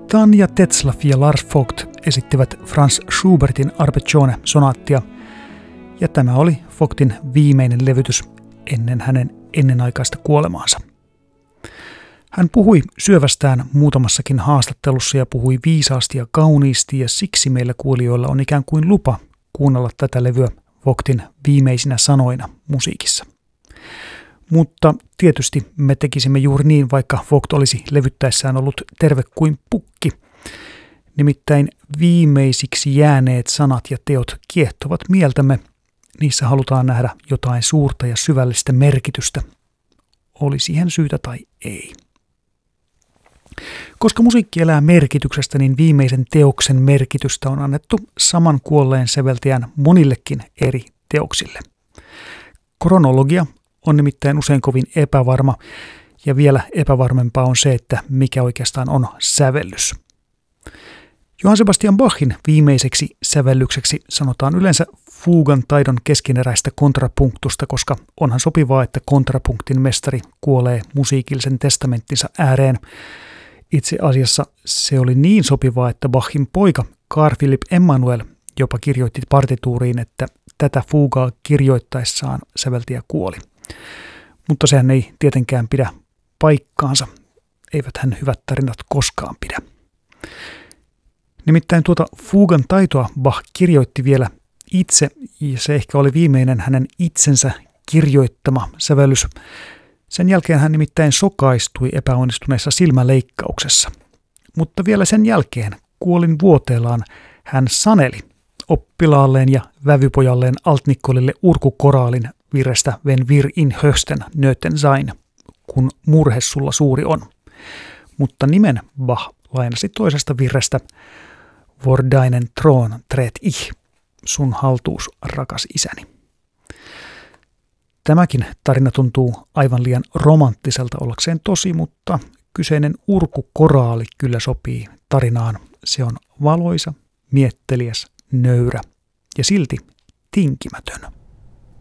Tanja Tetzlaff ja Lars Vogt esittivät Franz Schubertin Arpeggione-sonaattia, ja tämä oli Vogtin viimeinen levytys ennen hänen ennenaikaista kuolemaansa. Hän puhui syövästään muutamassakin haastattelussa ja puhui viisaasti ja kauniisti, ja siksi meillä kuulijoilla on ikään kuin lupa kuunnella tätä levyä Vogtin viimeisinä sanoina musiikissa. Mutta tietysti me tekisimme juuri niin, vaikka Vogt olisi levyttäessään ollut terve kuin pukki. Nimittäin viimeisiksi jääneet sanat ja teot kiehtovat mieltämme. Niissä halutaan nähdä jotain suurta ja syvällistä merkitystä. Oli siihen syytä tai ei. Koska musiikki elää merkityksestä, niin viimeisen teoksen merkitystä on annettu saman kuolleen säveltäjän monillekin eri teoksille. Kronologia on nimittäin usein kovin epävarma, ja vielä epävarmempaa on se, että mikä oikeastaan on sävellys. Johann Sebastian Bachin viimeiseksi sävellykseksi sanotaan yleensä fuugan taidon keskeneräistä kontrapunktusta, koska onhan sopivaa, että kontrapunktin mestari kuolee musiikillisen testamenttinsa ääreen. Itse asiassa se oli niin sopivaa, että Bachin poika Carl Philipp Emanuel jopa kirjoitti partituuriin, että tätä fuugaa kirjoittaessaan säveltäjä kuoli. Mutta sehän ei tietenkään pidä paikkaansa. Eiväthän hyvät tarinat koskaan pidä. Nimittäin tuota fuugan taitoa Bach kirjoitti vielä itse, ja se ehkä oli viimeinen hänen itsensä kirjoittama sävellys. Sen jälkeen hän nimittäin sokaistui epäonnistuneessa silmäleikkauksessa. Mutta vielä sen jälkeen kuolinvuoteellaan hän saneli oppilaalleen ja vävypojalleen Alt-Nikolille urkukoraalin virrestä Wenn wir in höchsten Nöten sein, kun murhe sulla suuri on. Mutta nimen Bach lainasi toisesta virrestä Vor deinen Thron tret ich, sun haltuus, rakas isäni. Tämäkin tarina tuntuu aivan liian romanttiselta ollakseen tosi, mutta kyseinen urkukoraali kyllä sopii tarinaan. Se on valoisa, mietteliäs, nöyrä ja silti tinkimätön.